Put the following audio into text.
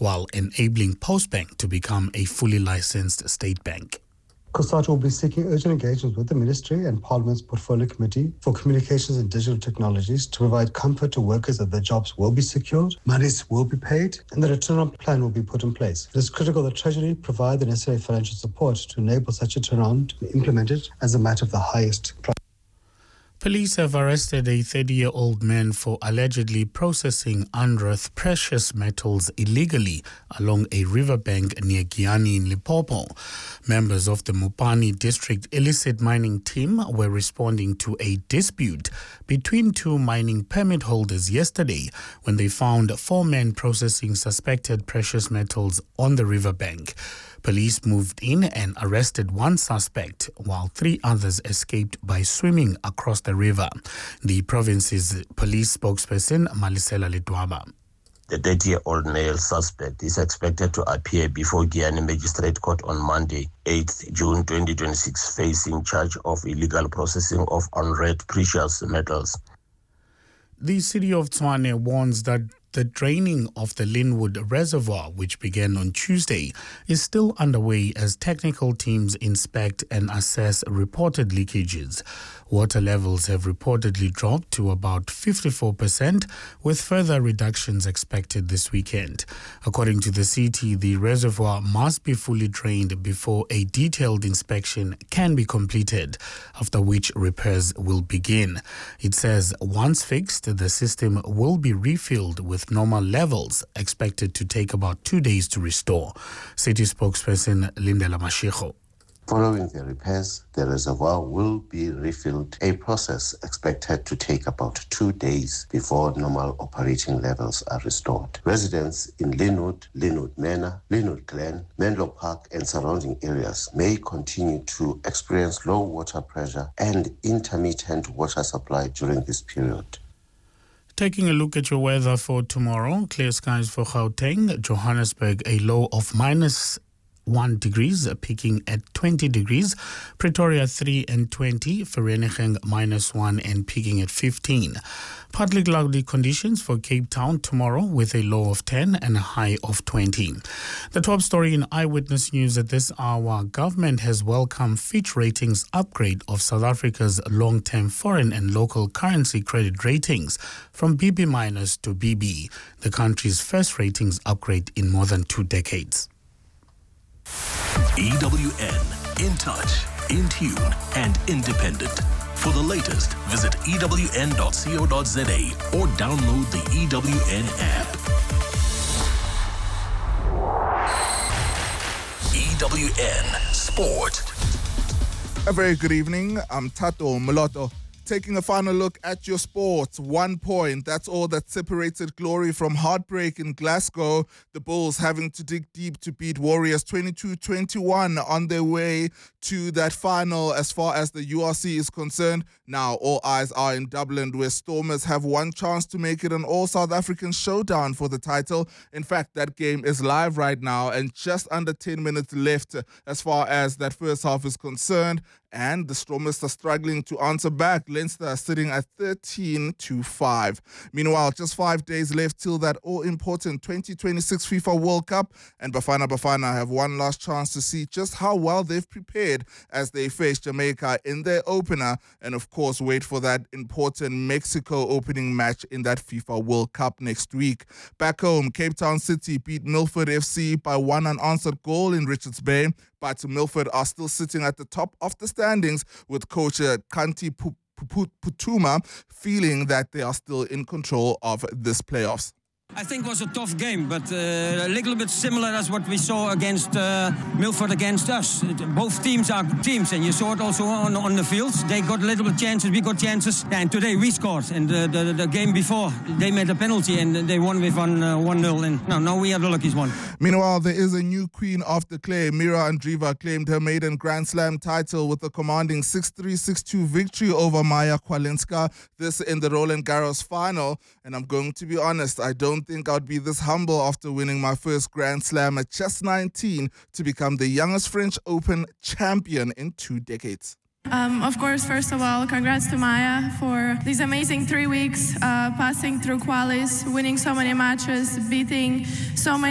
while enabling Postbank to become a fully licensed state bank. COSATU will be seeking urgent engagement with the Ministry and Parliament's Portfolio Committee for Communications and Digital Technologies to provide comfort to workers that their jobs will be secured, monies will be paid, and that a turnaround plan will be put in place. It is critical that Treasury provide the necessary financial support to enable such a turnaround to be implemented as a matter of the highest priority. Police have arrested a 30-year-old man for allegedly processing unearthed precious metals illegally along a riverbank near Giyani in Limpopo. Members of the Mopani District Illicit Mining Team were responding to a dispute between two mining permit holders yesterday when they found 4 men processing suspected precious metals on the riverbank. Police moved in and arrested 1 suspect, while 3 others escaped by swimming across the river. The province's police spokesperson, Malisela Lidwaba. The 30-year-old male suspect is expected to appear before Giyani Magistrate Court on Monday, 8th June 2026, facing charge of illegal processing of unread precious metals. The city of Tshwane warns that the draining of the Linwood Reservoir, which began on Tuesday, is still underway as technical teams inspect and assess reported leakages. Water levels have reportedly dropped to about 54%, with further reductions expected this weekend. According to the city, the reservoir must be fully drained before a detailed inspection can be completed, after which repairs will begin. It says once fixed, the system will be refilled with normal levels, expected to take about 2 days to restore. City spokesperson Lindela Mashiko. Following the repairs, the reservoir will be refilled, a process expected to take about 2 days before normal operating levels are restored. Residents in Linwood, Linwood Manor, Linwood Glen, Menlo Park and surrounding areas may continue to experience low water pressure and intermittent water supply during this period. Taking a look at your weather for tomorrow, clear skies for Gauteng, Johannesburg, a low of -1 degrees, peaking at 20 degrees. Pretoria 3 and 20, Vereeniging -1 and peaking at 15. Partly cloudy conditions for Cape Town tomorrow with a low of 10 and a high of 20. The top story in Eyewitness News at this hour: government has welcomed Fitch Ratings upgrade of South Africa's long-term foreign and local currency credit ratings from BB- to BB, the country's first ratings upgrade in more than 2 decades. EWN, in touch, in tune, and independent. For the latest, visit ewn.co.za or download the EWN app. EWN Sport. A very good evening. I'm Tato Moloto. Taking a final look at your sports. 1 point, that's all that separated glory from heartbreak in Glasgow. The Bulls having to dig deep to beat Warriors 22-21 on their way to that final as far as the URC is concerned. Now all eyes are in Dublin, where Stormers have one chance to make it an all-South African showdown for the title. In fact, that game is live right now and just under 10 minutes left as far as that first half is concerned. And the Stormers are struggling to answer back. Leinster are sitting at 13-5. Meanwhile, just 5 days left till that all-important 2026 FIFA World Cup. And Bafana have one last chance to see just how well they've prepared as they face Jamaica in their opener. And of course, wait for that important Mexico opening match in that FIFA World Cup next week. Back home, Cape Town City beat Milford FC by 1 unanswered goal in Richards Bay. But Milford are still sitting at the top of the standings, with coach Kanti Putuma feeling that they are still in control of this playoffs. I think it was a tough game, but a little bit similar as what we saw against Milford against us. Both teams are good teams, and you saw it also on the fields. They got a little bit chances, we got chances, and today we scored. And the game before, they made a penalty and they won with 1-0. And now we are the luckiest one. Meanwhile, there is a new queen of the clay. Mira Andreeva claimed her maiden Grand Slam title with a commanding 6-3, 6-2 victory over Maya Kwalinska. This in the Roland Garros final. And I'm going to be honest, I don't think I'd be this humble after winning my first Grand Slam at just 19 to become the youngest French Open champion in 2 decades. Of course, first of all, congrats to Maya for these amazing 3 weeks, passing through qualis, winning so many matches, beating so many